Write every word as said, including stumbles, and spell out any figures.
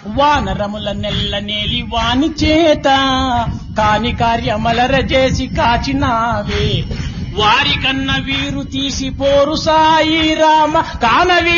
వానరముల నెల్ల నేలి వాని చేత కాని కార్యమలర చేసి కాచినావే వారి కన్న వీరు తీసి పోరు సాయి రామ కానవి